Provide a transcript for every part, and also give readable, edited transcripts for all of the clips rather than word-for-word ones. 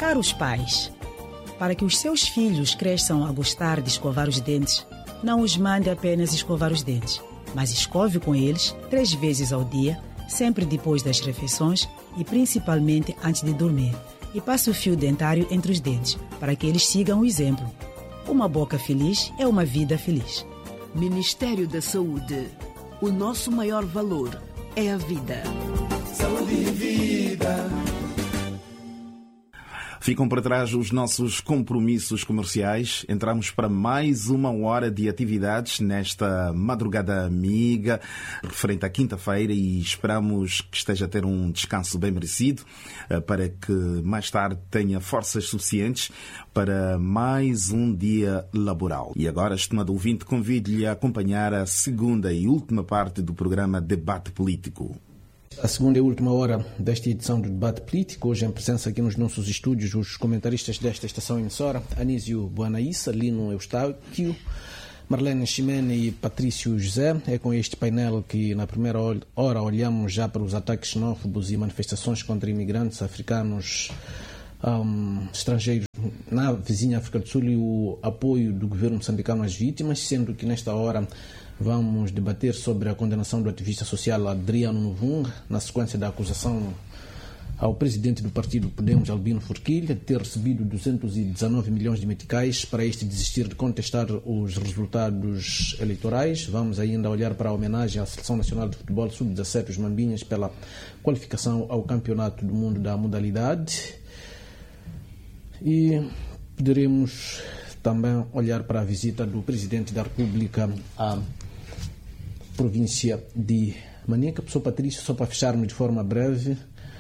Caros pais, para que os seus filhos cresçam a gostar de escovar os dentes, não os mande apenas escovar os dentes, mas escove com eles 3 vezes ao dia, sempre depois das refeições e principalmente antes de dormir. E passe o fio dentário entre os dentes, para que eles sigam o exemplo. Uma boca feliz é uma vida feliz. Ministério da Saúde. O nosso maior valor é a vida. Saúde e vida. Ficam para trás os nossos compromissos comerciais. Entramos para mais uma hora de atividades nesta madrugada amiga, referente à quinta-feira, e esperamos que esteja a ter um descanso bem merecido, para que mais tarde tenha forças suficientes para mais um dia laboral. E agora, estimado ouvinte, convido-lhe a acompanhar a segunda e última parte do programa Debate Político. A segunda e última hora desta edição do Debate Político, hoje em presença aqui nos nossos estúdios, os comentaristas desta estação emissora, Anísio Boanaíssa, Lino Eustáquio, Marlene Ximene e Patrício José. É com este painel que na primeira hora olhamos já para os ataques xenófobos e manifestações contra imigrantes africanos estrangeiros na vizinha África do Sul e o apoio do governo moçambicano às vítimas, sendo que nesta hora vamos debater sobre a condenação do ativista social Adriano Novunga, na sequência da acusação ao presidente do partido Podemos, Albino Forquilha, de ter recebido 219 milhões de meticais para este desistir de contestar os resultados eleitorais. Vamos ainda olhar para a homenagem à Seleção Nacional de Futebol Sub-17, os Mambinhas, pela qualificação ao Campeonato do Mundo da modalidade. E poderemos também olhar para a visita do Presidente da República à província de Manica. Professor Patrício, só para fecharmos de forma breve,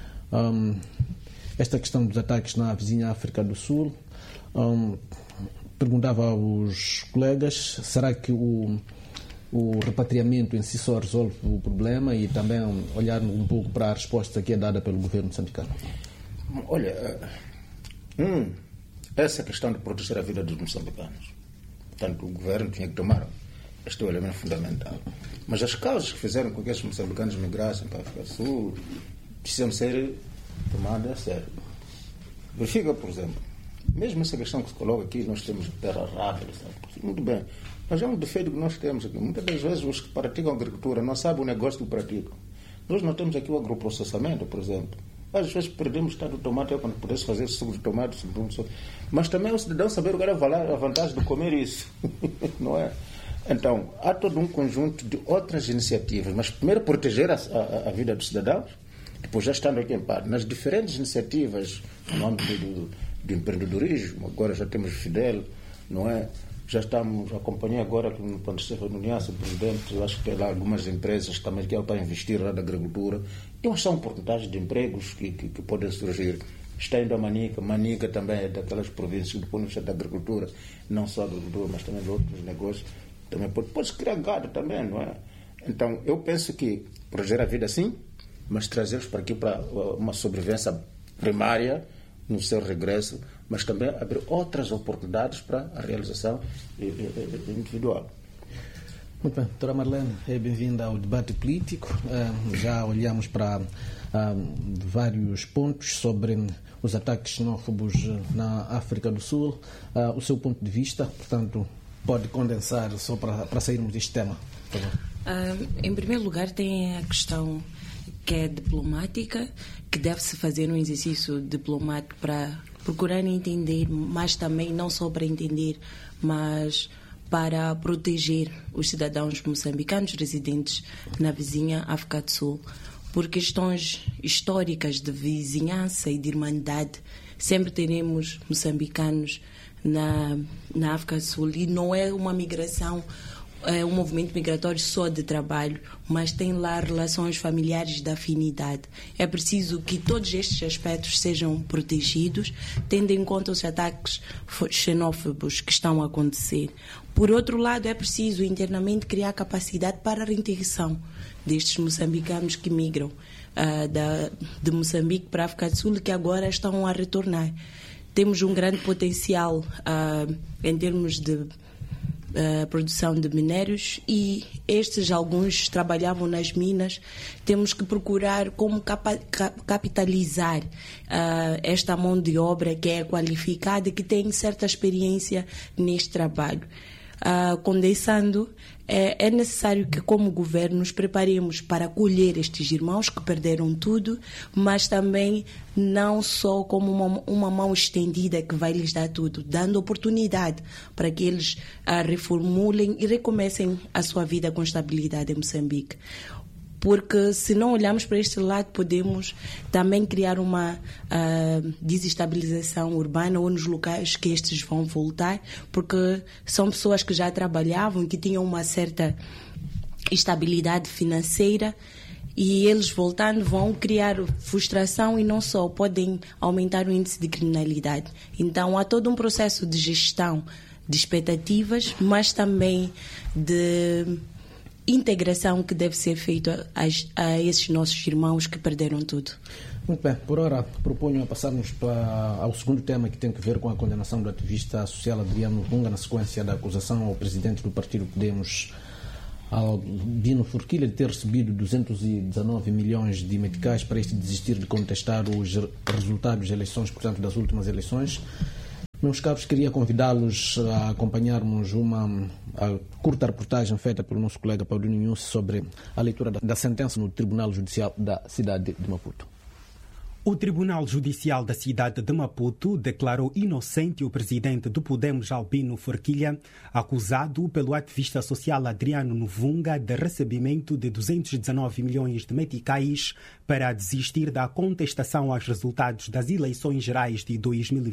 esta questão dos ataques na vizinha África do Sul, perguntava aos colegas, será que o repatriamento em si só resolve o problema, e também olhar um pouco para a resposta que é dada pelo governo moçambicano? Olha, essa questão de proteger a vida dos moçambicanos, portanto, o governo tinha que tomar este é o elemento fundamental. Mas as causas que fizeram com que esses moçambicanos migrassem para a África do Sul precisam ser tomadas a sério. Verifica, por exemplo, mesmo essa questão que se coloca aqui, nós temos terra rápida, sabe? Muito bem, mas é um defeito que nós temos aqui. Muitas das vezes os que praticam agricultura não sabem o negócio que praticam. Nós não temos aqui o agroprocessamento, por exemplo. Às vezes perdemos tanto tomate quando pudesse fazer suco de tomate, mas também o cidadão saber o que era a vantagem de comer isso, não é? Então, há todo um conjunto de outras iniciativas, mas primeiro proteger a vida dos cidadãos, depois já estando aqui em parte, nas diferentes iniciativas no âmbito do empreendedorismo. Agora já temos o Fidel, não é? Já estamos, acompanhei agora que quando se reuniu o presidente, eu acho que tem lá algumas empresas também que é para investir lá na agricultura. E são oportunidades de empregos que podem surgir. Está indo a Manica também é daquelas províncias do ponto de vista da agricultura, não só da agricultura, mas também de outros negócios. Também pode-se criar gado também, não é? Então, eu penso que proteger a vida sim, mas trazê-los para aqui para uma sobrevivência primária no seu regresso, mas também abrir outras oportunidades para a realização individual. Muito bem, doutora Marlene, bem-vinda ao debate político. Já olhamos para vários pontos sobre os ataques xenófobos na África do Sul. O seu ponto de vista, portanto, pode condensar só para sairmos deste tema, por favor. Em primeiro lugar, tem a questão que é diplomática, que deve-se fazer um exercício diplomático para procurar entender, mas também não só para entender, mas para proteger os cidadãos moçambicanos residentes na vizinha África do Sul. Por questões históricas de vizinhança e de irmandade, sempre teremos moçambicanos na África do Sul, e não é uma migração, é um movimento migratório só de trabalho, mas tem lá relações familiares de afinidade. É preciso que todos estes aspectos sejam protegidos, tendo em conta os ataques xenófobos que estão a acontecer. Por outro lado, é preciso internamente criar capacidade para a reintegração destes moçambicanos que migram de Moçambique para a África do Sul e que agora estão a retornar. Temos um grande potencial em termos de produção de minérios, e alguns trabalhavam nas minas. Temos que procurar como capitalizar esta mão de obra que é qualificada e que tem certa experiência neste trabalho. Condensando, é necessário que, como governo, nos preparemos para acolher estes irmãos que perderam tudo, mas também não só como uma mão estendida que vai lhes dar tudo, dando oportunidade para que eles reformulem e recomecem a sua vida com estabilidade em Moçambique. Porque se não olharmos para este lado, podemos também criar uma desestabilização urbana ou nos locais que estes vão voltar, porque são pessoas que já trabalhavam, que tinham uma certa estabilidade financeira, e eles voltando vão criar frustração e não só, podem aumentar o índice de criminalidade. Então há todo um processo de gestão de expectativas, mas também de integração que deve ser feita a esses nossos irmãos que perderam tudo. Muito bem, por ora proponho a passarmos ao segundo tema, que tem que ver com a condenação do ativista social Adriano Nuvunga na sequência da acusação ao presidente do partido Podemos, Albino Forquilha, de ter recebido 219 milhões de meticais para este desistir de contestar os resultados das eleições, portanto das últimas eleições. Meus caros, queria convidá-los a acompanharmos uma curta reportagem feita pelo nosso colega Paulino Nunes sobre a leitura da sentença no Tribunal Judicial da cidade de Maputo. O Tribunal Judicial da cidade de Maputo declarou inocente o presidente do Podemos, Albino Forquilha, acusado pelo ativista social Adriano Nuvunga de recebimento de 219 milhões de meticais para desistir da contestação aos resultados das eleições gerais de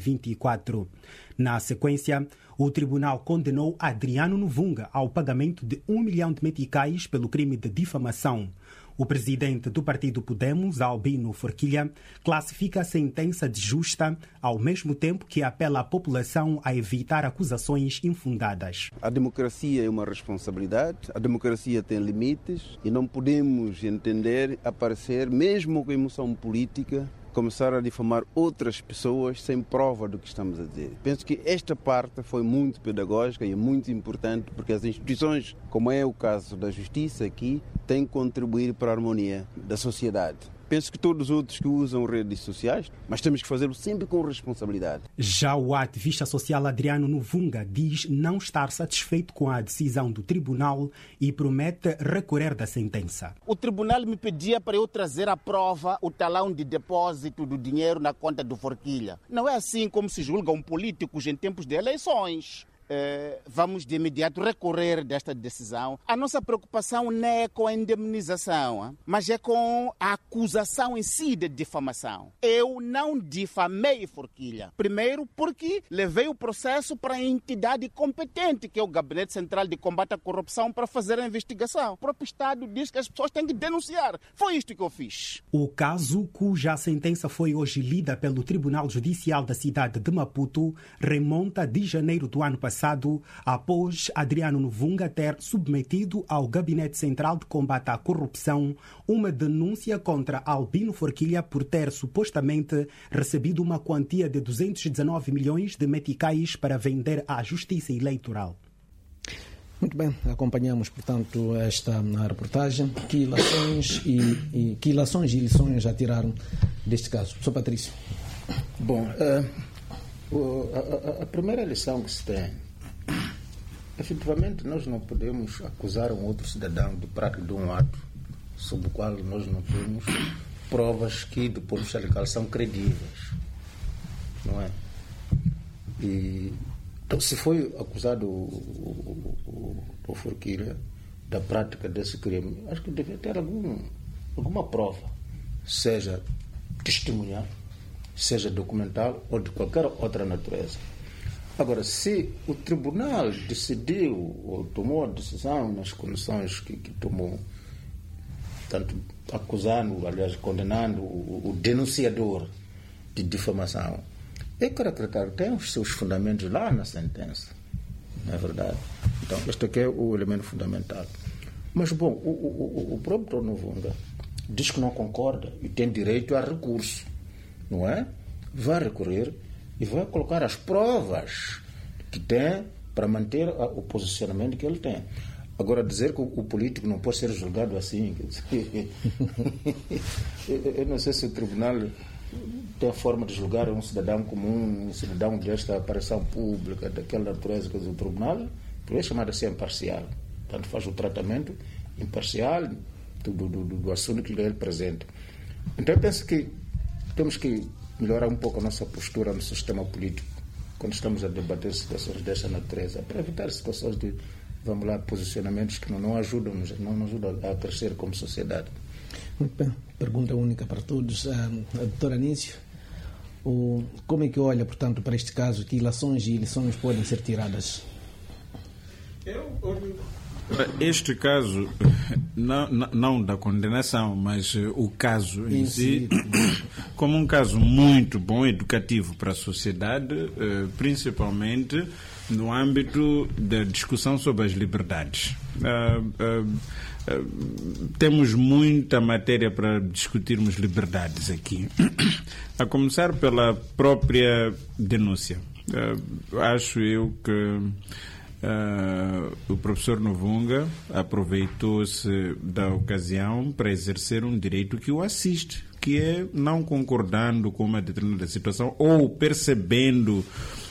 2024. Na sequência, o tribunal condenou Adriano Nuvunga ao pagamento de 1 milhão de meticais pelo crime de difamação. O presidente do partido Podemos, Albino Forquilha, classifica a sentença de justa, ao mesmo tempo que apela à população a evitar acusações infundadas. A democracia é uma responsabilidade, a democracia tem limites e não podemos entender aparecer, mesmo com emoção política, começar a difamar outras pessoas sem prova do que estamos a dizer. Penso que esta parte foi muito pedagógica e é muito importante, porque as instituições, como é o caso da justiça aqui, têm que contribuir para a harmonia da sociedade. Penso que todos os outros que usam redes sociais, mas temos que fazê-lo sempre com responsabilidade. Já o ativista social Adriano Nuvunga diz não estar satisfeito com a decisão do tribunal e promete recorrer da sentença. O tribunal me pedia para eu trazer à prova o talão de depósito do dinheiro na conta do Forquilha. Não é assim como se julgam políticos em tempos de eleições. Vamos de imediato recorrer desta decisão. A nossa preocupação não é com a indemnização, mas é com a acusação em si de difamação. Eu não difamei Forquilha. Primeiro, porque levei o processo para a entidade competente, que é o Gabinete Central de Combate à Corrupção, para fazer a investigação. O próprio Estado diz que as pessoas têm que denunciar. Foi isto que eu fiz. O caso, cuja sentença foi hoje lida pelo Tribunal Judicial da cidade de Maputo, remonta de janeiro do ano passado, após Adriano Nuvunga ter submetido ao Gabinete Central de Combate à Corrupção uma denúncia contra Albino Forquilha por ter supostamente recebido uma quantia de 219 milhões de meticais para vender à Justiça Eleitoral. Muito bem, acompanhamos, portanto, esta reportagem. Que ilações e lições já tiraram deste caso? Professor Patrício. Bom, a primeira lição que se tem, efetivamente, nós não podemos acusar um outro cidadão de prática de um ato sobre o qual nós não temos provas que, do ponto de vista legal, são credíveis. Não é? E, então, se foi acusado o Forquilha da prática desse crime, acho que deve ter alguma prova, seja testemunhal, seja documental ou de qualquer outra natureza. Agora, se o tribunal decidiu ou tomou a decisão nas condições que tomou, tanto acusando, aliás, condenando o denunciador de difamação, é caracterizado, tem os seus fundamentos lá na sentença, não é verdade? Então, este aqui é o elemento fundamental. Mas, bom, o próprio Nuvunga diz que não concorda e tem direito a recurso, não é? Vai recorrer e vai colocar as provas que tem para manter o posicionamento que ele tem. Agora, dizer que o político não pode ser julgado assim, eu não sei se o tribunal tem a forma de julgar um cidadão comum, um cidadão desta aparição pública, daquela natureza, que o tribunal é chamado assim imparcial. Portanto, faz o tratamento imparcial do assunto que ele representa. Então, eu penso que temos que melhorar um pouco a nossa postura no sistema político quando estamos a debater situações desta natureza, para evitar situações de, vamos lá, posicionamentos que não ajudam a crescer como sociedade. Muito bem. Pergunta única para todos. A doutora Anísio, como é que olha, portanto, para este caso? Que ilações e lições podem ser tiradas? Este caso, não da condenação, mas o caso em si, como um caso muito bom, educativo para a sociedade, principalmente no âmbito da discussão sobre as liberdades. Temos muita matéria para discutirmos liberdades aqui, a começar pela própria denúncia. Acho eu que o professor Novunga aproveitou-se da ocasião para exercer um direito que o assiste, que é, não concordando com uma determinada situação ou percebendo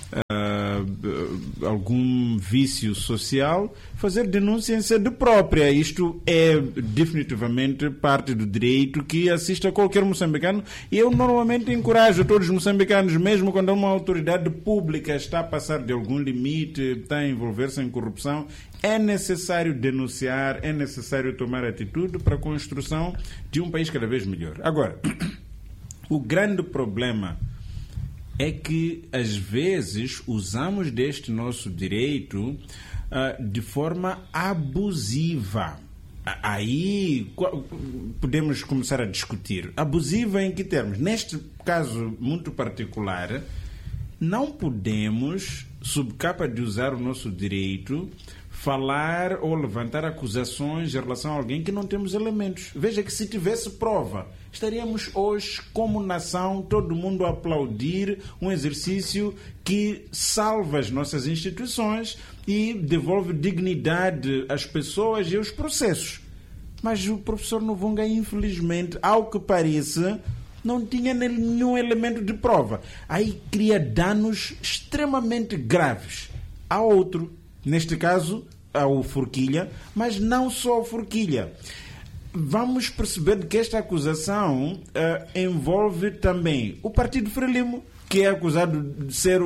algum vício social, fazer denúncia em sede própria. Isto é definitivamente parte do direito que assiste a qualquer moçambicano, e eu normalmente encorajo todos os moçambicanos, mesmo quando uma autoridade pública está a passar de algum limite, está a envolver-se em corrupção, é necessário denunciar, é necessário tomar atitude para a construção de um país cada vez melhor. Agora, o grande problema é que, às vezes, usamos deste nosso direito de forma abusiva. Aí podemos começar a discutir. Abusiva em que termos? Neste caso muito particular, não podemos, sob capa de usar o nosso direito, falar ou levantar acusações em relação a alguém que não temos elementos. Veja que, se tivesse prova, estaríamos hoje, como nação, todo mundo a aplaudir um exercício que salva as nossas instituições e devolve dignidade às pessoas e aos processos. Mas o professor Novunga, infelizmente, ao que parece, não tinha nenhum elemento de prova. Aí cria danos extremamente graves a outro. Neste caso, ao Forquilha, mas não só ao Forquilha. Vamos perceber que esta acusação envolve também o Partido Frelimo, que é acusado de ser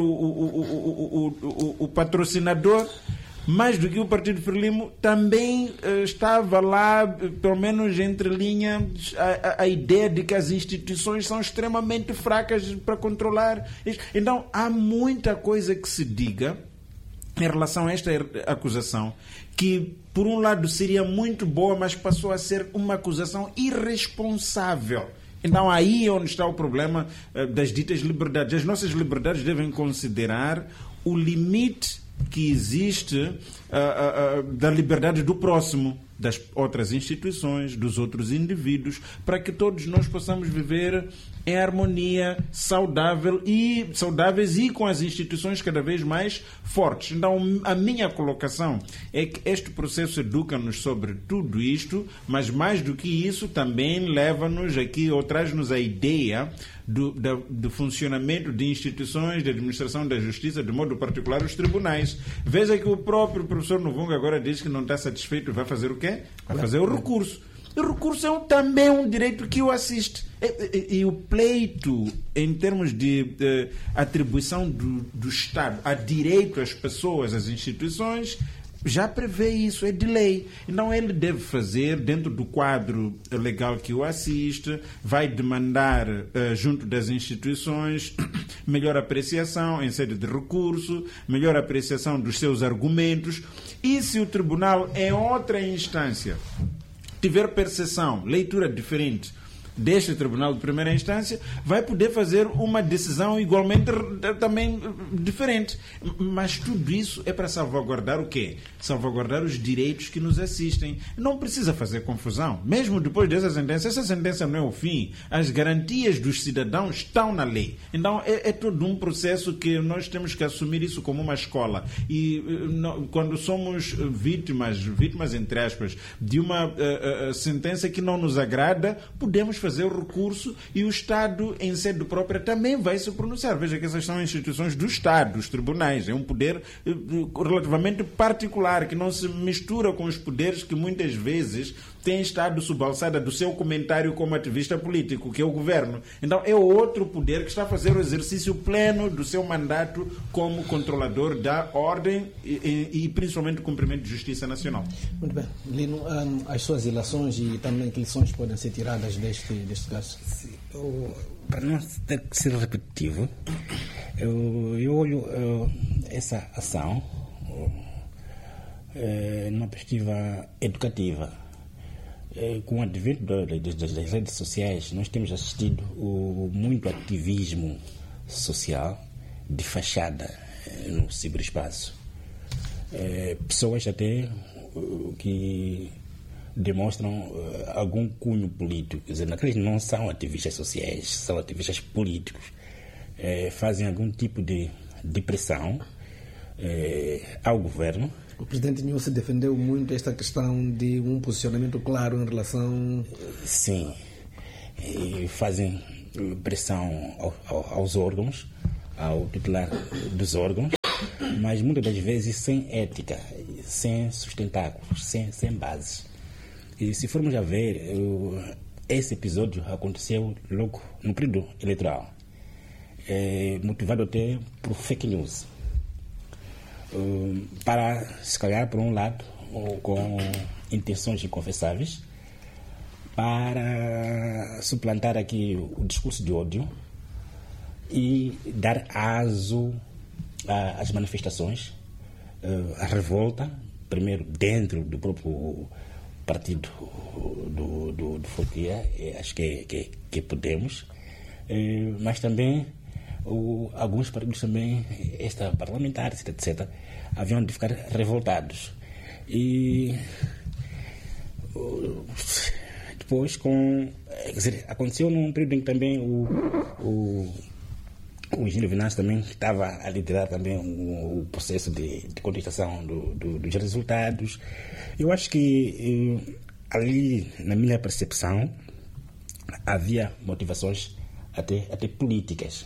o patrocinador. Mais do que o Partido Frelimo, também estava lá, pelo menos entre linhas, a ideia de que as instituições são extremamente fracas para controlar. Então, há muita coisa que se diga em relação a esta acusação, que por um lado seria muito boa, mas passou a ser uma acusação irresponsável. Então aí é onde está o problema das ditas liberdades. As nossas liberdades devem considerar o limite que existe da liberdade do próximo, das outras instituições, dos outros indivíduos, para que todos nós possamos viver em harmonia, saudáveis e com as instituições cada vez mais fortes. Então, a minha colocação é que este processo educa-nos sobre tudo isto, mas mais do que isso, também leva-nos aqui, ou traz-nos a ideia do funcionamento de instituições de administração da justiça, de modo particular os tribunais. Veja que o próprio professor Novunga agora diz que não está satisfeito e vai fazer o quê? Vai fazer o recurso. O recurso é também um direito que o assiste. E o pleito, em termos de atribuição do Estado a direito às pessoas, às instituições, já prevê isso, é de lei. Então ele deve fazer, dentro do quadro legal que o assiste, vai demandar junto das instituições melhor apreciação em sede de recurso, melhor apreciação dos seus argumentos, e se o tribunal, em outra instância, tiver percepção, leitura diferente deste Tribunal de Primeira Instância vai poder fazer uma decisão igualmente também diferente. Mas tudo isso é para salvaguardar o quê? Salvaguardar os direitos que nos assistem. Não precisa fazer confusão. Mesmo depois dessa sentença, essa sentença não é o fim. As garantias dos cidadãos estão na lei. Então é todo um processo que nós temos que assumir isso como uma escola. E quando somos vítimas entre aspas, de uma sentença que não nos agrada, podemos fazer o recurso e o Estado, em sede própria, também vai se pronunciar. Veja que essas são instituições do Estado, os tribunais. É um poder relativamente particular, que não se mistura com os poderes que muitas vezes tem estado sob a alçada do seu comentário como ativista político, que é o governo. Então é outro poder que está a fazer o exercício pleno do seu mandato como controlador da ordem e principalmente o cumprimento de justiça nacional. Muito bem. Lino, as suas ilações e também que lições podem ser tiradas deste caso? Sim. Para não ter que ser repetitivo, eu olho essa ação numa perspectiva educativa. Com o advento das redes sociais, nós temos assistido muito ativismo social de fachada no ciberespaço. Pessoas até que demonstram algum cunho político. Quer dizer, naqueles não são ativistas sociais, são ativistas políticos. Fazem algum tipo de pressão ao governo. O presidente Nilce defendeu muito esta questão de um posicionamento claro em relação... Sim. Fazem pressão aos órgãos, ao titular dos órgãos, mas muitas das vezes sem ética, sem sustentáculos, sem bases. E se formos a ver, esse episódio aconteceu logo no período eleitoral, motivado até por fake news. Para, se calhar, por um lado, com intenções inconfessáveis, para suplantar aqui o discurso de ódio e dar aso às manifestações, à revolta, primeiro dentro do próprio partido do Forquilha, acho que Podemos, mas também alguns partidos também, parlamentares, etc., haviam de ficar revoltados. E depois, quer dizer, aconteceu num período em que também o Gílio Venâncio também estava a liderar também o processo de contestação dos resultados. Eu acho que ali, na minha percepção, havia motivações até políticas.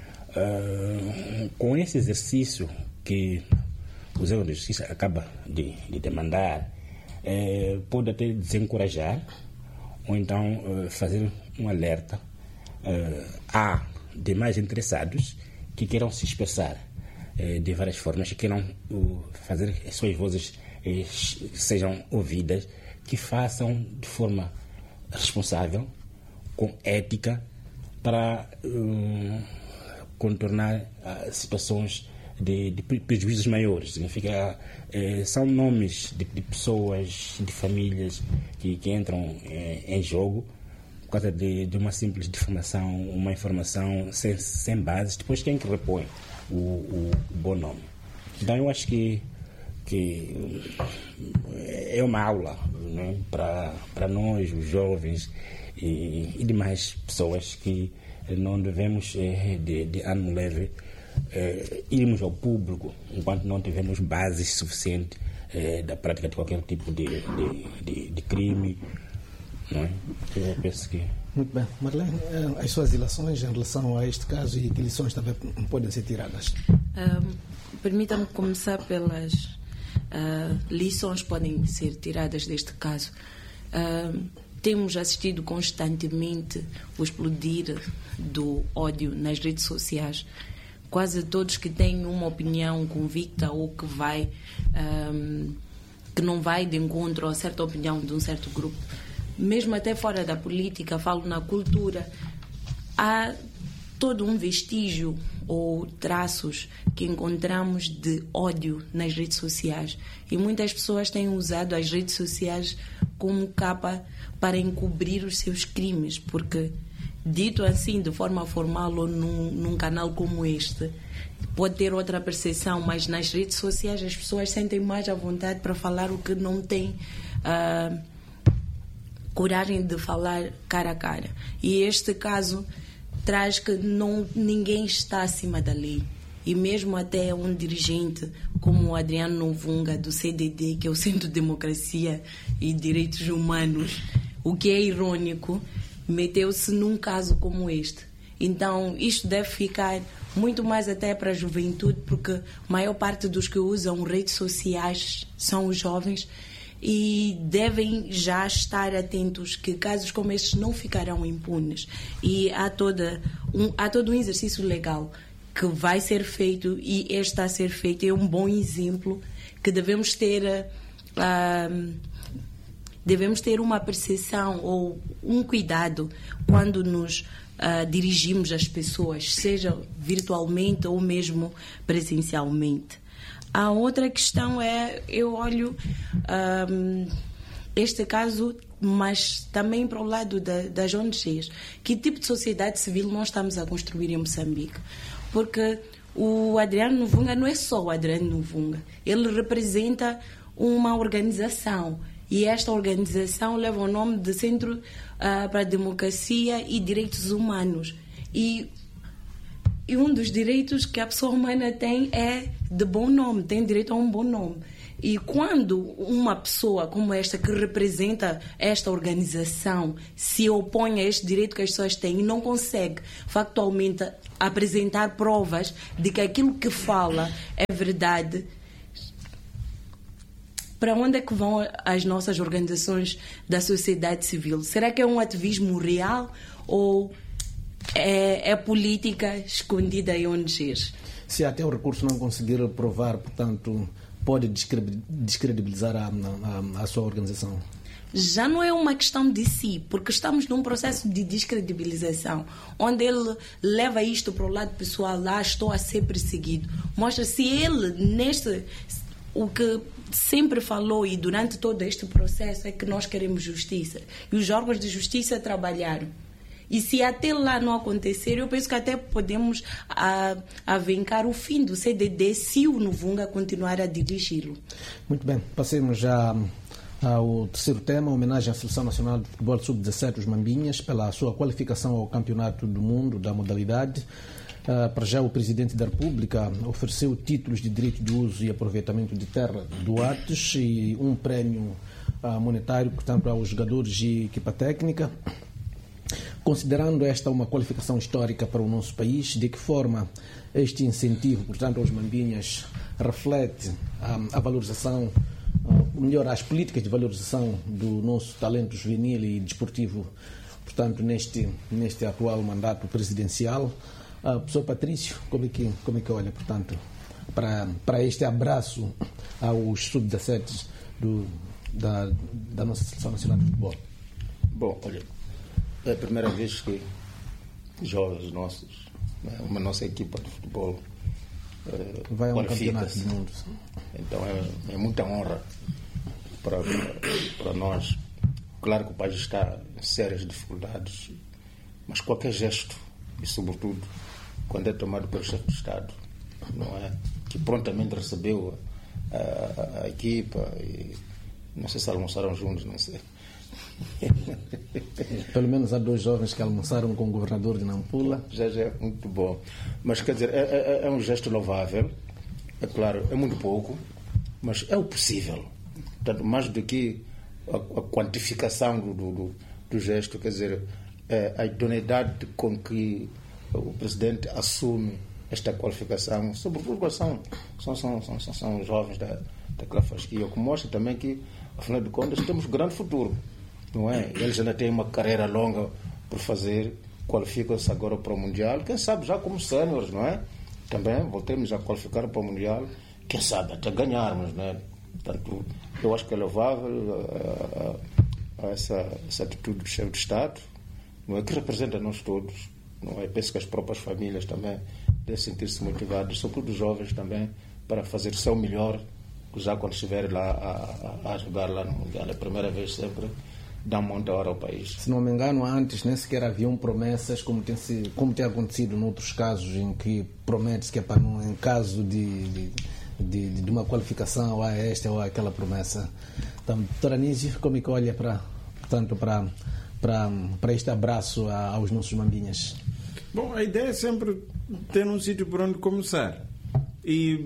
Com esse exercício que o Zé de Justiça acaba de demandar, pode até desencorajar ou então fazer um alerta a demais interessados que queiram se expressar de várias formas, que queiram fazer as suas vozes sejam ouvidas, que façam de forma responsável, com ética, para contornar situações de prejuízos maiores. Significa, são nomes de pessoas, de famílias que entram em jogo por causa de uma simples difamação, uma informação sem bases. Depois quem que repõe o bom nome? Então eu acho que é uma aula, né, para nós, os jovens e demais pessoas, que não devemos de ânimo leve irmos ao público enquanto não tivermos bases suficientes da prática de qualquer tipo de crime, não é? Eu penso que... Muito bem. Marlene, as suas ilações em relação a este caso e que lições também podem ser tiradas? Permita-me começar pelas lições que podem ser tiradas deste caso. Temos assistido constantemente o explodir do ódio nas redes sociais. Quase todos que têm uma opinião convicta ou que não vai de encontro a certa opinião de um certo grupo, mesmo até fora da política, falo na cultura, há todo um vestígio ou traços que encontramos de ódio nas redes sociais. E muitas pessoas têm usado as redes sociais como capa para encobrir os seus crimes, porque, dito assim, de forma formal ou num canal como este, pode ter outra percepção, mas nas redes sociais as pessoas sentem mais à vontade para falar o que não têm coragem de falar cara a cara. E este caso traz que ninguém está acima da lei. E mesmo até um dirigente como o Adriano Novunga, do CDD, que é o Centro de Democracia e Direitos Humanos, o que é irônico, meteu-se num caso como este. Então, isto deve ficar muito mais até para a juventude, porque a maior parte dos que usam redes sociais são os jovens e devem já estar atentos que casos como estes não ficarão impunes. E há todo um exercício legal que vai ser feito e este está a ser feito. É um bom exemplo que devemos ter uma percepção ou um cuidado quando nos dirigimos às pessoas, seja virtualmente ou mesmo presencialmente. A outra questão é, eu olho este caso, mas também para o lado das ONGs. Que tipo de sociedade civil nós estamos a construir em Moçambique? Porque o Adriano Novunga não é só o Adriano Novunga. Ele representa uma organização. E esta organização leva o nome de Centro para a Democracia e Direitos Humanos. E um dos direitos que a pessoa humana tem é de bom nome, tem direito a um bom nome. E quando uma pessoa como esta, que representa esta organização, se opõe a este direito que as pessoas têm e não consegue factualmente apresentar provas de que aquilo que fala é verdade, para onde é que vão as nossas organizações da sociedade civil? Será que é um ativismo real ou é política escondida em ONGs? Se até o recurso não conseguir provar, portanto, pode descredibilizar a sua organização? Já não é uma questão de si, porque estamos num processo de descredibilização, onde ele leva isto para o lado pessoal, lá estou a ser perseguido. Mostra se ele, o que sempre falou e durante todo este processo é que nós queremos justiça. E os órgãos de justiça trabalharam. E se até lá não acontecer, eu penso que até podemos avencar o fim do CDD se o Novunga continuar a dirigi-lo. Muito bem, passemos já ao terceiro tema, homenagem à Seleção Nacional de Futebol Sub-17, os Mambinhas, pela sua qualificação ao Campeonato do Mundo da modalidade. Para já, o Presidente da República ofereceu títulos de direito de uso e aproveitamento de terra doados e um prémio monetário, portanto, aos jogadores e equipa técnica. Considerando esta uma qualificação histórica para o nosso país, de que forma este incentivo, portanto, aos Mambinhas reflete a valorização, ou melhor, as políticas de valorização do nosso talento juvenil e desportivo, portanto, neste atual mandato presidencial? Professor Patrício, como é que olha, portanto, para este abraço aos sub-17 da nossa Seleção Nacional de Futebol? Bom, olha, é a primeira vez que jovens nossos, uma nossa equipa de futebol vai a um campeonato do mundo. Então é muita honra para nós. Claro que o país está em sérias dificuldades, mas qualquer gesto, e sobretudo quando é tomado pelo chefe de Estado, não é? Que prontamente recebeu a equipa e não sei se almoçaram juntos, não sei. Pelo menos há 2 jovens que almoçaram com o governador de Nampula. Já é muito bom. Mas quer dizer, é um gesto louvável. É claro, é muito pouco, mas é o possível. Portanto, mais do que a quantificação do gesto, quer dizer, a idoneidade com que o Presidente assume esta qualificação, sobretudo são jovens daquela fasquia, que mostra também que, afinal de contas, temos grande futuro. Não é? Eles ainda têm uma carreira longa por fazer, qualificam-se agora para o Mundial, quem sabe já como séniores, não é? Também voltemos a qualificar para o Mundial, quem sabe até ganharmos, não é? Portanto, eu acho que é louvável essa atitude do chefe de Estado, não é? Que representa nós todos, não é? Penso que as próprias famílias também devem sentir-se motivadas, sobretudo os jovens também, para fazer o seu melhor já quando estiver lá a jogar lá no Mundial, é a primeira vez sempre, dá muita hora ao país. Se não me engano, antes nem sequer haviam promessas, como tem acontecido noutros casos, em que promete-se que é para não, em caso de uma qualificação ou a esta ou aquela promessa. Então, doutor Anísio, como é que olha para este abraço aos nossos mambinhas? Bom, a ideia é sempre ter um sítio por onde começar. E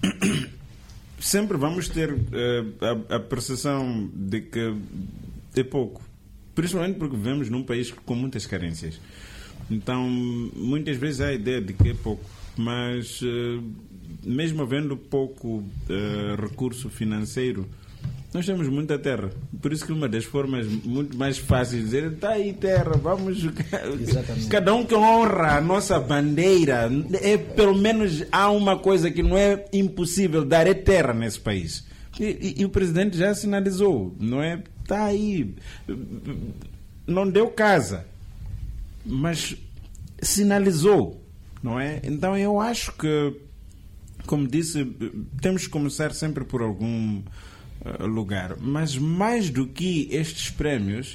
sempre vamos ter a percepção de que é pouco. Principalmente porque vivemos num país com muitas carências. Então, muitas vezes há a ideia de que é pouco. Mas, mesmo havendo pouco recurso financeiro, nós temos muita terra. Por isso que uma das formas muito mais fáceis de dizer, está aí terra, vamos jogar. Exatamente. Cada um que honra a nossa bandeira, pelo menos há uma coisa que não é impossível dar, é terra nesse país. E o presidente já sinalizou, não é? Está aí. Não deu casa, mas sinalizou, não é? Então eu acho que, como disse, temos que começar sempre por algum lugar. Mas mais do que estes prémios,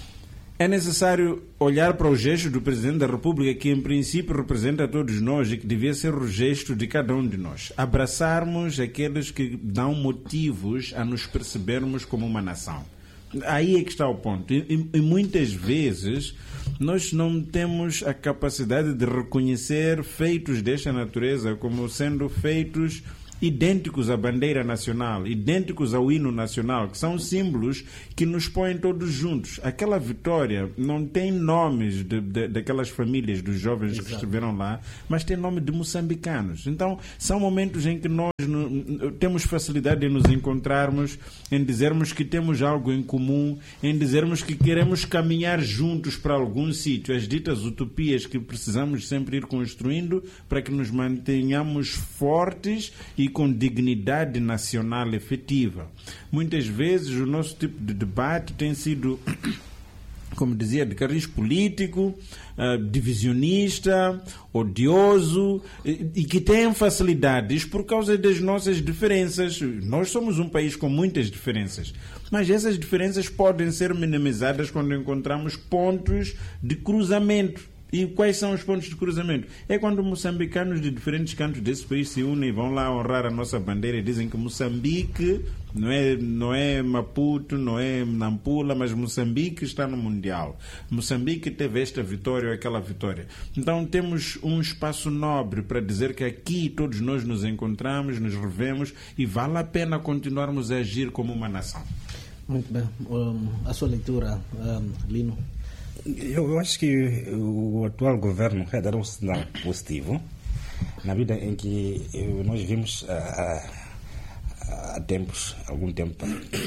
é necessário olhar para o gesto do Presidente da República, que em princípio representa todos nós e que devia ser o gesto de cada um de nós. Abraçarmos aqueles que dão motivos a nos percebermos como uma nação. Aí é que está o ponto. E muitas vezes nós não temos a capacidade de reconhecer feitos desta natureza como sendo feitos idênticos à bandeira nacional, idênticos ao hino nacional, que são símbolos que nos põem todos juntos. Aquela vitória não tem nomes daquelas famílias dos jovens Exato. Que estiveram lá, mas tem nome de moçambicanos. Então, são momentos em que nós temos facilidade em nos encontrarmos, em dizermos que temos algo em comum, em dizermos que queremos caminhar juntos para algum sítio. As ditas utopias que precisamos sempre ir construindo para que nos mantenhamos fortes e com dignidade nacional efetiva. Muitas vezes o nosso tipo de debate tem sido, como dizia, de cariz político, divisionista, odioso e que tem facilidades por causa das nossas diferenças. Nós somos um país com muitas diferenças, mas essas diferenças podem ser minimizadas quando encontramos pontos de cruzamento. E quais são os pontos de cruzamento? É quando moçambicanos de diferentes cantos desse país se unem e vão lá honrar a nossa bandeira e dizem que Moçambique não é Maputo, não é Nampula, mas Moçambique está no Mundial. Moçambique teve esta vitória ou aquela vitória. Então temos um espaço nobre para dizer que aqui todos nós nos encontramos, nos revemos e vale a pena continuarmos a agir como uma nação. Muito bem. A sua leitura, Lino? Eu acho que o atual governo quer dar um sinal positivo na vida em que nós vimos há algum tempo,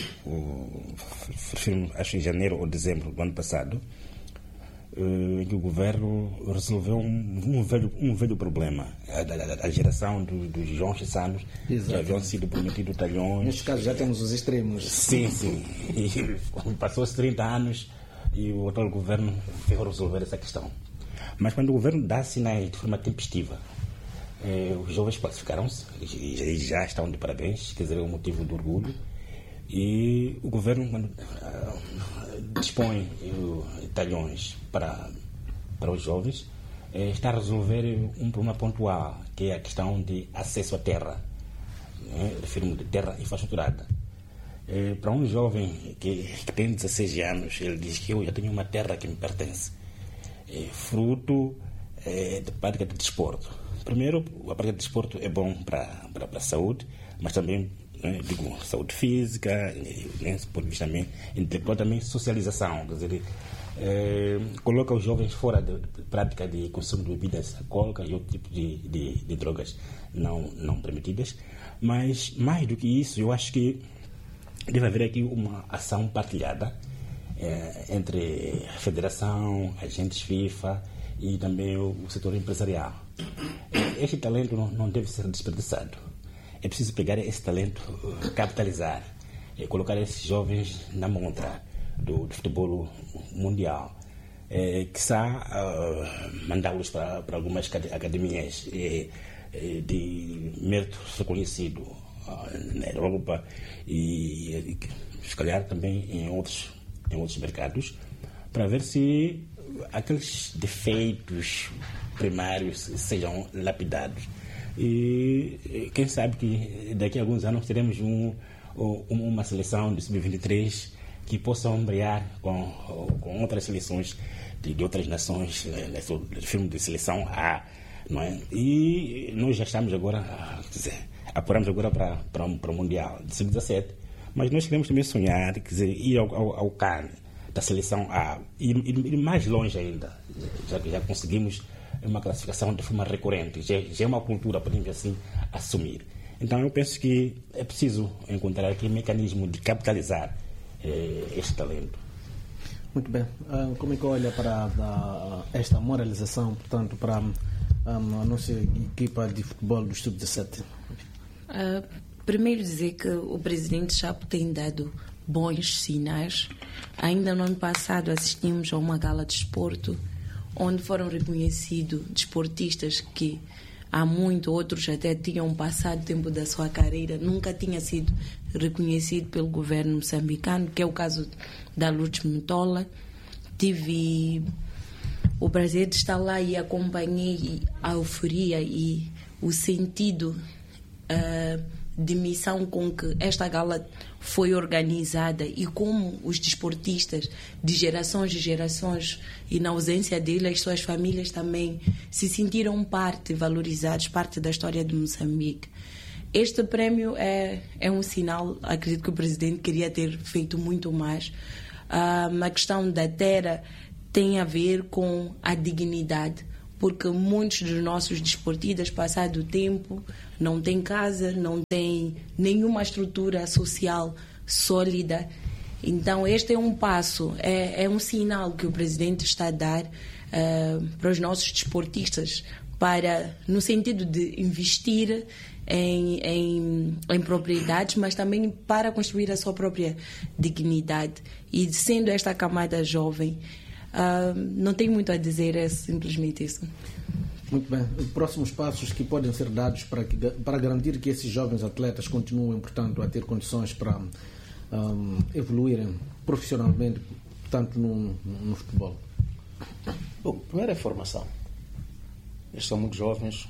acho em janeiro ou dezembro do ano passado, em que o governo resolveu um velho problema, a geração dos João Chessanos, que haviam sido prometidos talhões. Neste caso já temos os extremos. Sim. E passou-se 30 anos e o atual governo veio resolver essa questão. Mas quando o governo dá sinais de forma tempestiva, os jovens classificaram-se e já estão de parabéns, quer dizer, é um motivo de orgulho. E o governo, quando dispõe talhões para os jovens, está a resolver um problema pontual, que é a questão de acesso à terra. Refiro-me de terra infraestruturada. Para um jovem que tem 16 anos, ele diz que eu já tenho uma terra que me pertence, fruto de prática de desporto. Primeiro, a prática de desporto é bom para a saúde, mas também, saúde física, do ponto de vista também intelectual, também socialização. Quer dizer, coloca os jovens fora de prática de consumo de bebidas alcoólicas e outro tipo de drogas não permitidas. Mas, mais do que isso, eu acho que deve haver aqui uma ação partilhada entre a federação, agentes FIFA e também o setor empresarial. Este talento não deve ser desperdiçado. É preciso pegar esse talento, capitalizar, colocar esses jovens na montra do futebol mundial. Quiçá mandá-los para algumas academias de mérito reconhecido, na Europa e se calhar também em outros mercados, para ver se aqueles defeitos primários sejam lapidados. E quem sabe que daqui a alguns anos teremos uma seleção de sub-23 que possa ombrear com outras seleções de outras nações, filme de seleção A, não é? E nós já estamos agora, apuramos agora para o Mundial de sub-17, mas nós queremos também sonhar, quer dizer, ir ao CAN da seleção A, ir mais longe ainda, já conseguimos uma classificação de forma recorrente, já é uma cultura, podemos assim assumir. Então eu penso que é preciso encontrar aqui um mecanismo de capitalizar este talento. Muito bem. Como é que olha para esta moralização, portanto, para a nossa equipa de futebol do Sub-17? Primeiro dizer que o presidente Chapo tem dado bons sinais. Ainda no ano passado assistimos a uma gala de desporto onde foram reconhecidos desportistas que há muito, outros até tinham passado o tempo da sua carreira, nunca tinha sido reconhecido pelo governo moçambicano, que é o caso da Lourdes Mutola. Tive o prazer de estar lá e acompanhei a euforia e o sentido de missão com que esta gala foi organizada e como os desportistas de gerações e na ausência dele, as suas famílias também se sentiram valorizados, parte da história de Moçambique. Este prémio é um sinal, acredito que o presidente queria ter feito muito mais. A questão da terra tem a ver com a dignidade, porque muitos dos nossos desportistas, passado o tempo, não têm casa, não têm nenhuma estrutura social sólida. Então, este é um passo, é um sinal que o presidente está a dar para os nossos desportistas, no sentido de investir em propriedades, mas também para construir a sua própria dignidade. E sendo esta camada jovem, não tenho muito a dizer, é simplesmente isso. Muito bem. Os próximos passos que podem ser dados para garantir que esses jovens atletas continuem, portanto, a ter condições para evoluírem profissionalmente, portanto, no futebol? Bom, primeiro é a formação. Eles são muito jovens,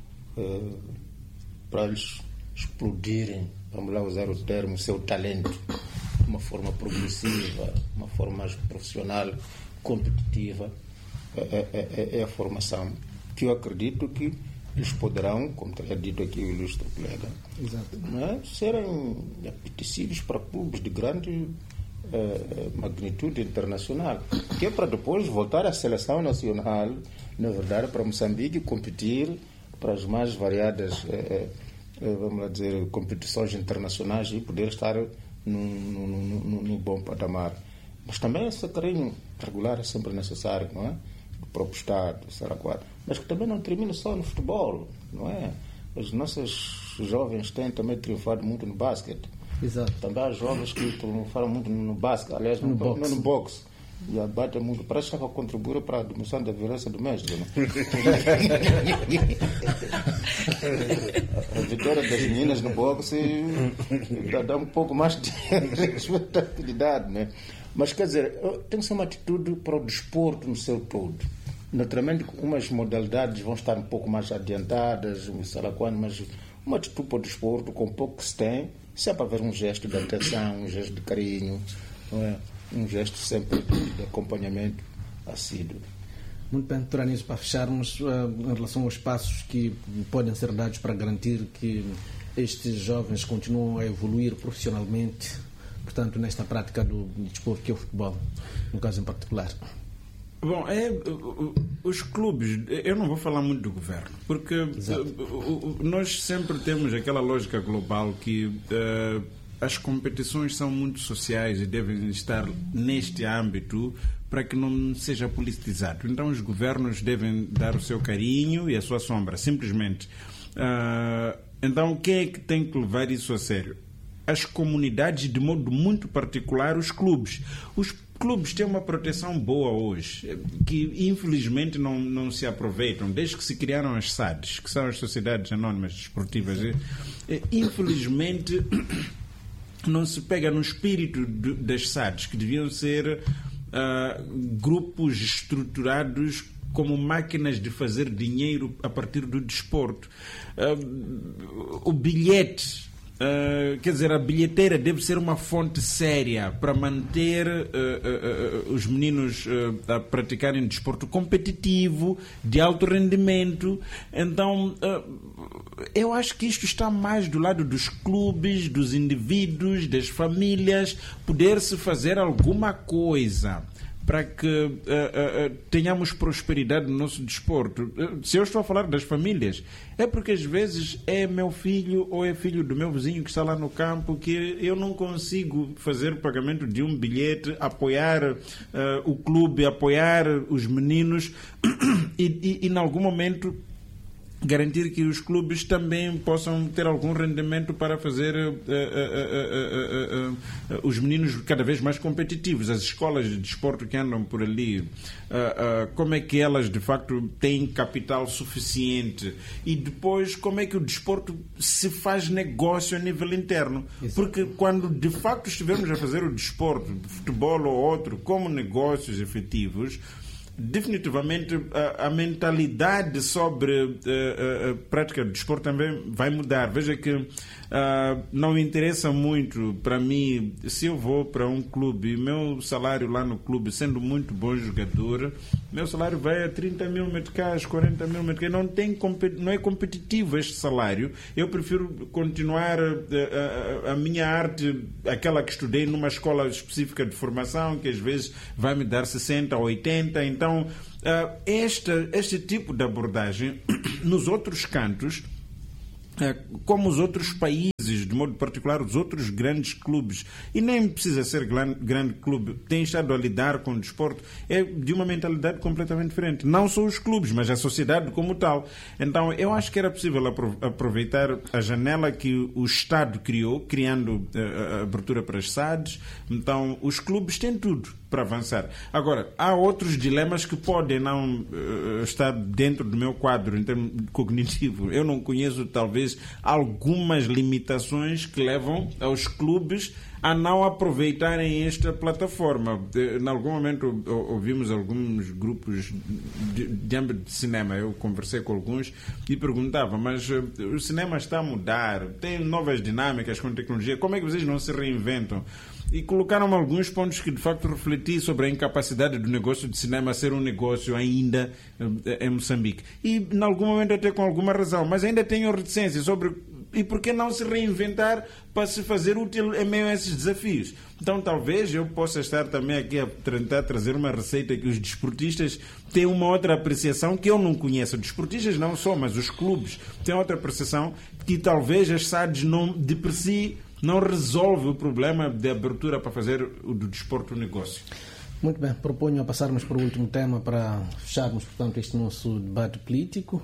para eles explodirem, vamos lá usar o termo, o seu talento de uma forma progressiva, uma forma mais profissional, competitiva, é a formação que eu acredito que eles poderão, como teria dito aqui o ilustre colega, serem apetecíveis para clubes de grande magnitude internacional, que é para depois voltar à seleção nacional, na verdade, para Moçambique competir para as mais variadas vamos lá dizer, competições internacionais e poder estar no bom patamar. Mas também esse carinho regular é sempre necessário, não é? Do próprio Estado, mas que também não termina só no futebol, não é? Os nossos jovens têm também triunfado muito no basquete. Exato. Também há jovens que triunfaram muito no basquete, aliás, no boxe. E a bate muito, parece que estava a contribuir para a diminuição da violência doméstica. A vitória das meninas no boxe dá um pouco mais de responsabilidade, né? Mas quer dizer, tem que ser uma atitude para o desporto no seu todo. Naturalmente, umas modalidades vão estar um pouco mais adiantadas, mas uma atitude para o desporto, com pouco que se tem, se é para ver um gesto de atenção, um gesto de carinho, não é? Um gesto sempre de acompanhamento assíduo. Muito bem, Dr. Anísio, para fecharmos, em relação aos passos que podem ser dados para garantir que estes jovens continuam a evoluir profissionalmente, portanto, nesta prática do desporto que é o futebol, no caso em particular. Bom, os clubes, eu não vou falar muito do governo, porque nós sempre temos aquela lógica global que as competições são muito sociais e devem estar neste âmbito para que não seja politizado. Então os governos devem dar o seu carinho e a sua sombra, simplesmente. Então quem é que tem que levar isso a sério? as comunidades, de modo muito particular os clubes. Os clubes têm uma proteção boa hoje, que infelizmente não se aproveitam, desde que se criaram as SADs, que são as Sociedades Anónimas Desportivas. Infelizmente não se pega no espírito das SADs, que deviam ser grupos estruturados como máquinas de fazer dinheiro a partir do desporto. O bilhete, quer dizer, a bilheteira deve ser uma fonte séria para manter os meninos a praticarem desporto competitivo, de alto rendimento. Então, eu acho que isto está mais do lado dos clubes, dos indivíduos, das famílias, poder-se fazer alguma coisa para que tenhamos prosperidade no nosso desporto. Se eu estou a falar das famílias, é porque às vezes é meu filho ou é filho do meu vizinho que está lá no campo, que eu não consigo fazer o pagamento de um bilhete, apoiar o clube, apoiar os meninos e em algum momento garantir que os clubes também possam ter algum rendimento para fazer os meninos cada vez mais competitivos. As escolas de desporto que andam por ali, como é que elas de facto têm capital suficiente, e depois como é que o desporto se faz negócio a nível interno. Porque quando de facto estivermos a fazer o desporto, de futebol ou outro, como negócios efetivos, definitivamente a mentalidade sobre a prática do desporto também vai mudar. Veja que não interessa muito para mim se eu vou para um clube e meu salário lá no clube, sendo muito bom jogador, meu salário vai a 30 mil meticais, 40 mil meticais. Não é competitivo este salário. Eu prefiro continuar a minha arte, aquela que estudei numa escola específica de formação, que às vezes vai me dar 60 ou 80. Então, este tipo de abordagem nos outros cantos, como os outros países, de modo particular os outros grandes clubes, e nem precisa ser grande clube, têm estado a lidar com o desporto, é de uma mentalidade completamente diferente. Não só os clubes, mas a sociedade como tal. Então eu acho que era possível aproveitar a janela que o Estado criou, criando a abertura para as SADs. Então os clubes têm tudo para avançar. Agora, há outros dilemas que podem não estar dentro do meu quadro em termos cognitivo. Eu não conheço, talvez, algumas limitações que levam aos clubes a não aproveitarem esta plataforma. Em algum momento ouvimos alguns grupos de âmbito de cinema. Eu conversei com alguns e perguntava, mas o cinema está a mudar, tem novas dinâmicas com tecnologia, como é que vocês não se reinventam? E colocaram alguns pontos que de facto refleti sobre a incapacidade do negócio de cinema ser um negócio ainda em Moçambique. E em algum momento até com alguma razão, mas ainda tenho reticência sobre e por que não se reinventar para se fazer útil em meio a esses desafios. Então talvez eu possa estar também aqui a tentar trazer uma receita que os desportistas têm uma outra apreciação que eu não conheço. Os desportistas não só, mas os clubes têm outra apreciação que talvez as SADs não, de per si, não resolve o problema de abertura para fazer do desporto um negócio. Muito bem, proponho a passarmos para o último tema para fecharmos, portanto, este nosso debate político,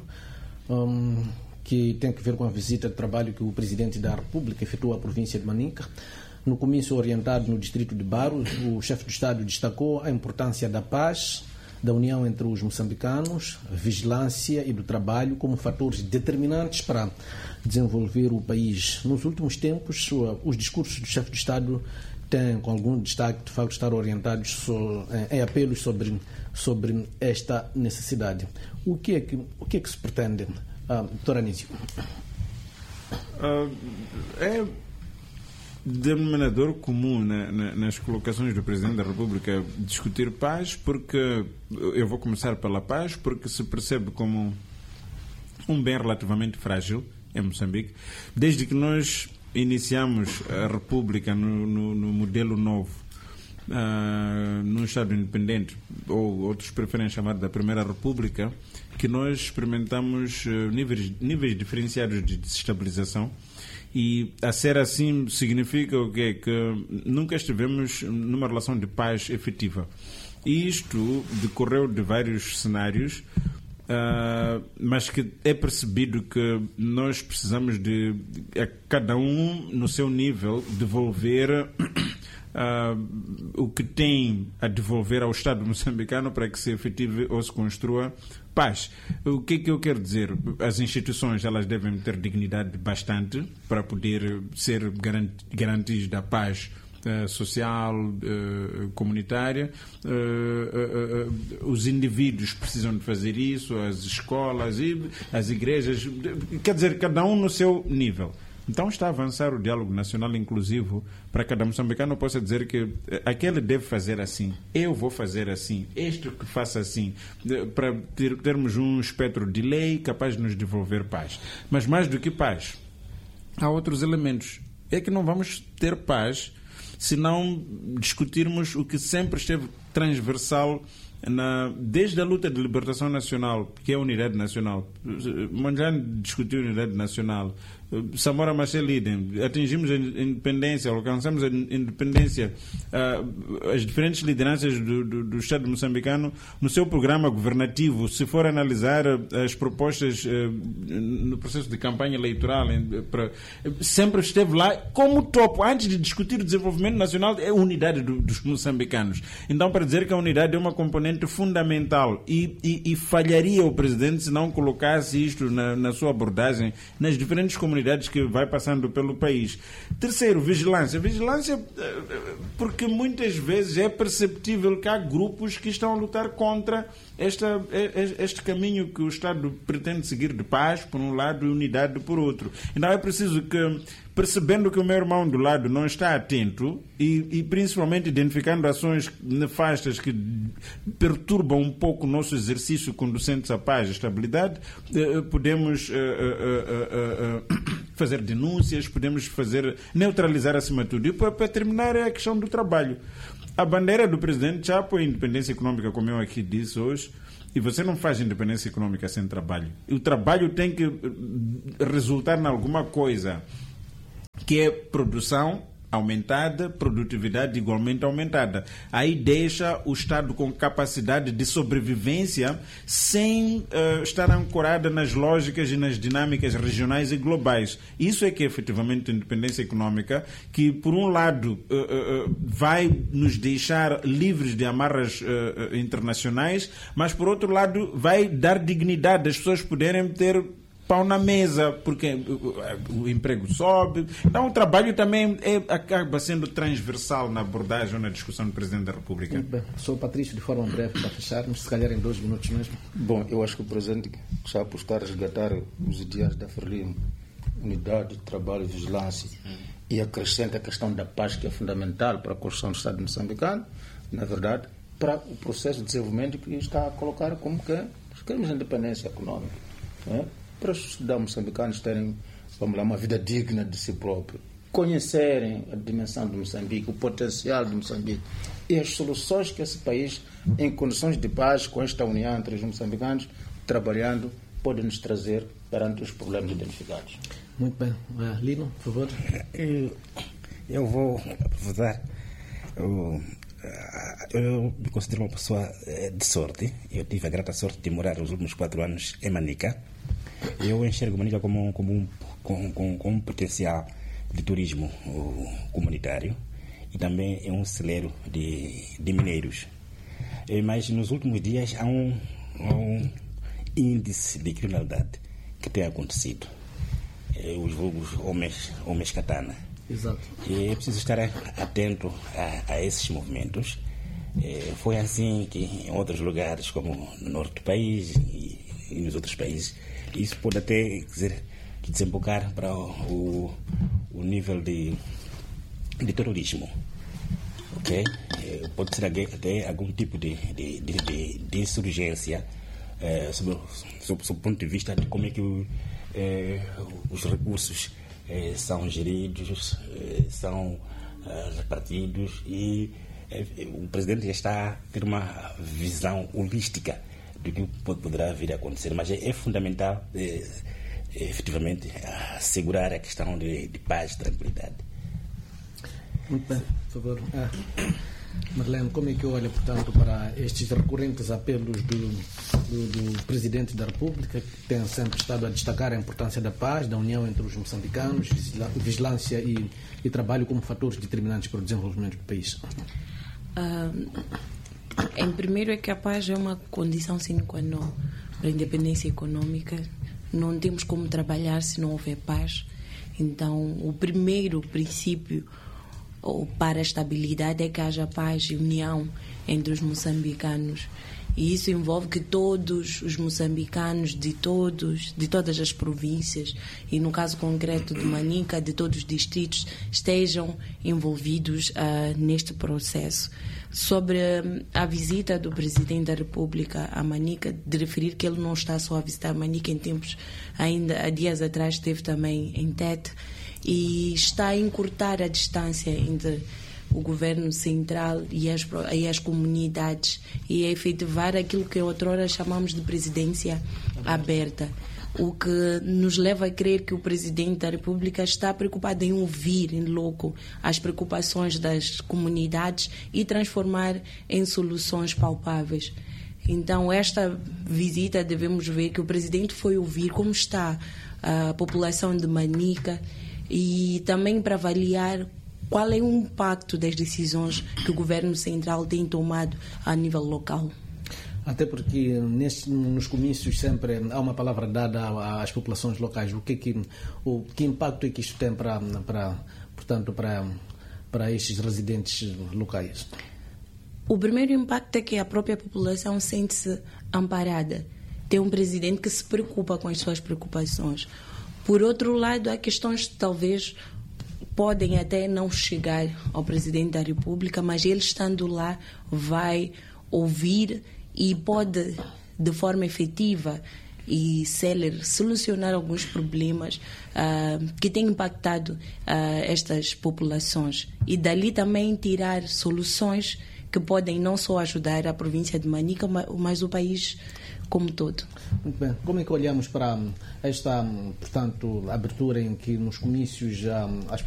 que tem a ver com a visita de trabalho que o Presidente da República efetuou à província de Manica. No comício orientado no distrito de Baro, o chefe do Estado destacou a importância da paz, da união entre os moçambicanos, vigilância e do trabalho como fatores determinantes para desenvolver o país. Nos últimos tempos, os discursos do chefe do Estado têm, com algum destaque, de facto, estar orientados em apelos sobre esta necessidade. O que é que se pretende, Dr. Anísio? É denominador comum nas colocações do Presidente da República discutir paz, porque eu vou começar pela paz, porque se percebe como um bem relativamente frágil em Moçambique, desde que nós iniciamos a República no modelo novo, num Estado independente, ou outros preferem chamar da Primeira República, que nós experimentamos níveis diferenciados de desestabilização. E a ser assim significa o quê? Que nunca estivemos numa relação de paz efetiva. E isto decorreu de vários cenários, mas que é percebido que nós precisamos de, a cada um no seu nível, devolver o que tem a devolver ao Estado moçambicano para que se efetive ou se construa paz. O que é que eu quero dizer? As instituições, elas devem ter dignidade bastante para poder ser garantidas da paz social, comunitária. Os indivíduos precisam de fazer isso, as escolas e as igrejas, quer dizer, cada um no seu nível. Então está a avançar o diálogo nacional inclusivo para cada moçambicano possa dizer que aquele deve fazer assim, eu vou fazer assim, este que faça assim, para termos um espectro de lei capaz de nos devolver paz. Mas mais do que paz, há outros elementos. É que não vamos ter paz se não discutirmos o que sempre esteve transversal desde a luta de libertação nacional, que é a unidade nacional. Mondlane discutiu a unidade nacional. Samora Machel idem. Atingimos a independência, alcançamos a independência. As diferentes lideranças do Estado moçambicano, no seu programa governativo, se for analisar as propostas no processo de campanha eleitoral, sempre esteve lá como topo. Antes de discutir o desenvolvimento nacional, é a unidade dos moçambicanos. Então, para dizer que a unidade é uma componente fundamental e falharia o presidente se não colocasse isto na sua abordagem nas diferentes comunidades que vai passando pelo país. Terceiro, vigilância. Vigilância porque muitas vezes é perceptível que há grupos que estão a lutar contra este caminho que o Estado pretende seguir de paz, por um lado, e unidade por outro. Então é preciso que, percebendo que o meu irmão do lado não está atento e principalmente identificando ações nefastas que perturbam um pouco o nosso exercício conducentes à paz e estabilidade, podemos fazer denúncias, podemos neutralizar acima de tudo. E para terminar é a questão do trabalho. A bandeira do presidente já apoia a independência econômica, como eu aqui disse hoje, e você não faz independência econômica sem trabalho. E o trabalho tem que resultar em alguma coisa, que é produção aumentada, produtividade igualmente aumentada. Aí deixa o Estado com capacidade de sobrevivência sem estar ancorada nas lógicas e nas dinâmicas regionais e globais. Isso é que é efetivamente independência econômica, que por um lado vai nos deixar livres de amarras internacionais, mas por outro lado vai dar dignidade às pessoas poderem ter pão na mesa, porque o emprego sobe. Então o trabalho também acaba sendo transversal na abordagem ou na discussão do Presidente da República. Muito bem. Sou Patrício, de forma breve, para fecharmos, se calhar em 2 minutos mesmo. Bom, eu acho que o Presidente está a buscar resgatar os ideais da Frelimo, unidade, trabalho e vigilância, e acrescenta a questão da paz, que é fundamental para a construção do Estado moçambicano, na verdade, para o processo de desenvolvimento que está a colocar como que queremos independência econômica, né? Para os cidadãos moçambicanos terem, vamos lá, uma vida digna de si próprio, conhecerem a dimensão de Moçambique, o potencial de Moçambique e as soluções que esse país, em condições de paz, com esta união entre os moçambicanos, trabalhando, pode nos trazer perante os problemas identificados. Muito bem. Lino, por favor. Eu vou aproveitar. Eu me considero uma pessoa de sorte. Eu tive a grata sorte de morar os últimos 4 anos em Manica. Eu enxergo Manica como um potencial de turismo comunitário e também é um celeiro de mineiros. Mas nos últimos dias há um índice de criminalidade que tem acontecido. Os vulgos homens katana. Exato. E é preciso estar atento a esses movimentos. Foi assim que em outros lugares, como no norte do país e nos outros países, isso pode até desembocar para o nível de terrorismo. Okay? Pode ser até algum tipo de insurgência sob o ponto de vista de como é que os recursos são geridos, são repartidos, e o Presidente já está a ter uma visão holística do que poderá vir a acontecer, mas é fundamental efetivamente assegurar a questão de paz e tranquilidade. Muito bem, por favor. Marlene, como é que olha, portanto, para estes recorrentes apelos do Presidente da República, que tem sempre estado a destacar a importância da paz, da união entre os moçambicanos, vigilância e trabalho como fatores determinantes para o desenvolvimento do país? Em primeiro é que a paz é uma condição sine qua non para a independência econômica. Não temos como trabalhar se não houver paz. Então, o primeiro princípio para a estabilidade é que haja paz e união entre os moçambicanos. E isso envolve que todos os moçambicanos de todas as províncias, e no caso concreto de Manica, de todos os distritos, estejam envolvidos neste processo. Sobre a visita do Presidente da República a Manica, de referir que ele não está só a visitar Manica, em tempos, ainda há dias atrás, esteve também em Tete, e está a encurtar a distância entre o governo central e as comunidades, e a efetivar aquilo que outrora chamamos de presidência aberta, o que nos leva a crer que o Presidente da República está preocupado em ouvir em loco as preocupações das comunidades e transformar em soluções palpáveis. Então, esta visita, devemos ver que o Presidente foi ouvir como está a população de Manica e também para avaliar qual é o impacto das decisões que o governo central tem tomado a nível local. Até porque nos comícios sempre há uma palavra dada às populações locais. Que impacto é que isto tem para estes residentes locais? O primeiro impacto é que a própria população sente-se amparada. Tem um presidente que se preocupa com as suas preocupações. Por outro lado, há questões que talvez podem até não chegar ao Presidente da República, mas ele estando lá vai ouvir e pode, de forma efetiva e célere, solucionar alguns problemas que têm impactado estas populações. E dali também tirar soluções que podem não só ajudar a província de Manica, mas o país como todo. Muito bem. Como é que olhamos para esta, portanto, abertura em que nos comícios as